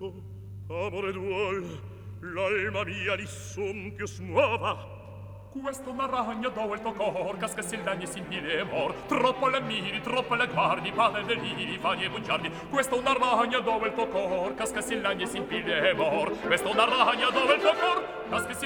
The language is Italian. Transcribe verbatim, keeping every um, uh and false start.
tutto, amore duol, l'alma mia nessun più smuova. Questo una ragna dove il tuo cor casca si lagni si impile mor. Troppo le miri, troppo le guardi, padre deliri, fani e bugiardi. Questo una ragna dove il tuo cor casca si lagni si impile mor. Questo una ragna dove il tuo cor casca si